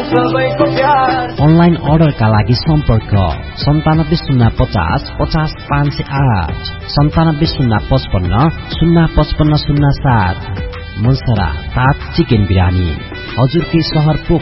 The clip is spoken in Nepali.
सबैको प्यार। अनलाइन अर्डरका लागि सम्पर्क 9705050508 970555 05507। मुलसरा 7 चिकन बिरानी हजुरकै सहर